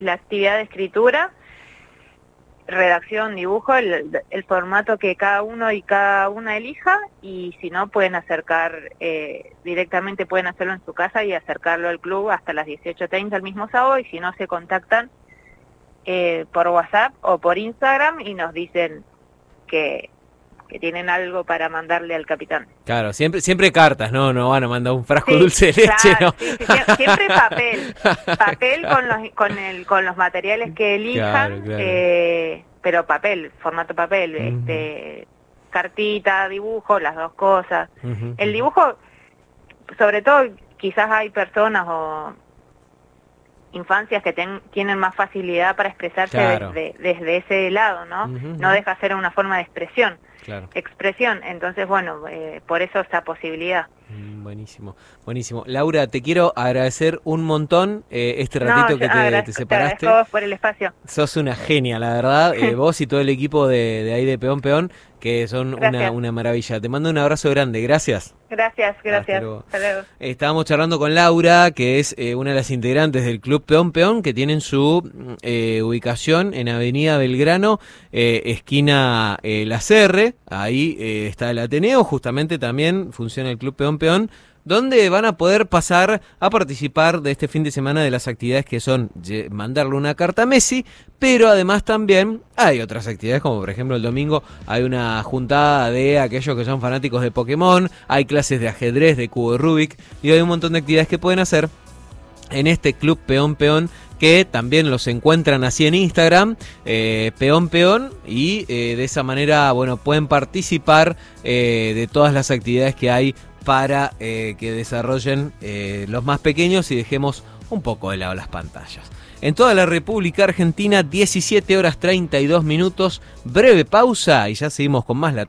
la actividad de escritura, redacción, dibujo, el formato que cada uno y cada una elija, y si no pueden acercar, directamente pueden hacerlo en su casa y acercarlo al club hasta las 18:30 el mismo sábado, y si no se contactan por WhatsApp o por Instagram y nos dicen que tienen algo para mandarle al capitán. Claro, siempre cartas, no van a mandar un frasco dulce de leche, claro, ¿no? Sí, siempre papel con los materiales que elijan, claro. Pero papel, formato papel, cartita, dibujo, las dos cosas. El dibujo, sobre todo, quizás hay personas o infancias que tienen más facilidad para expresarse desde ese lado, ¿no? No deja ser una forma de expresión. Expresión, entonces bueno, por eso esta posibilidad. Buenísimo. Laura, te quiero agradecer un montón este ratito que te separaste. Te agradezco por el espacio. Sos una genia, la verdad, vos y todo el equipo de ahí de Peón Peón, que son una maravilla. Te mando un abrazo grande, gracias. Gracias. Hasta luego. Estábamos charlando con Laura, que es una de las integrantes del Club Peón Peón, que tienen su ubicación en Avenida Belgrano, esquina La Serre. Ahí está el Ateneo, justamente también funciona el Club Peón Peón, donde van a poder pasar a participar de este fin de semana de las actividades que son mandarle una carta a Messi, pero además también hay otras actividades, como por ejemplo el domingo hay una juntada de aquellos que son fanáticos de Pokémon, hay clases de ajedrez, de cubo Rubik, y hay un montón de actividades que pueden hacer en este Club Peón Peón, que también los encuentran así en Instagram, Peón Peón, y de esa manera, bueno, pueden participar de todas las actividades que hay para que desarrollen los más pequeños y dejemos un poco de lado las pantallas. En toda la República Argentina, 17:32, breve pausa y ya seguimos con más La